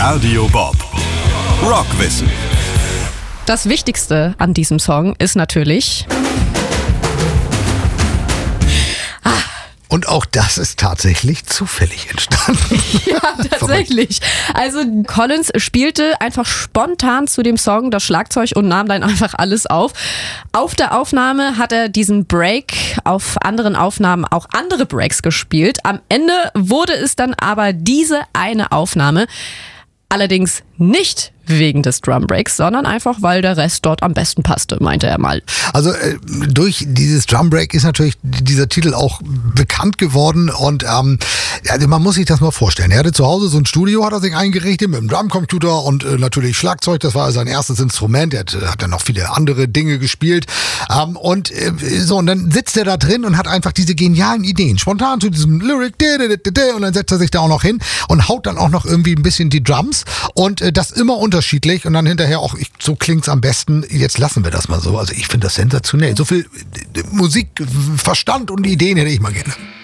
Radio Bob. Rockwissen. Das Wichtigste an diesem Song ist natürlich... Und auch das ist tatsächlich zufällig entstanden. Ja, tatsächlich. Also Collins spielte einfach spontan zu dem Song das Schlagzeug und nahm dann einfach alles auf. Auf der Aufnahme hat er diesen Break, auf anderen Aufnahmen auch andere Breaks gespielt. Am Ende wurde es dann aber diese eine Aufnahme. Allerdings nicht wegen des Drumbreaks, sondern einfach, weil der Rest dort am besten passte, meinte er mal. Also durch dieses Drumbreak ist natürlich dieser Titel auch bekannt geworden und also man muss sich das mal vorstellen. Er hatte zu Hause so ein Studio, hat er sich eingerichtet mit einem Drumcomputer und natürlich Schlagzeug, das war sein erstes Instrument. Er hat dann noch viele andere Dinge gespielt und dann sitzt er da drin und hat einfach diese genialen Ideen. Spontan zu diesem Lyric und dann setzt er sich da auch noch hin und haut dann auch noch irgendwie ein bisschen die Drums und das immer unterschiedlich und dann hinterher auch, so klingt's am besten, jetzt lassen wir das mal so. Also ich finde das sensationell. So viel Musikverstand und Ideen hätte ich mal gerne.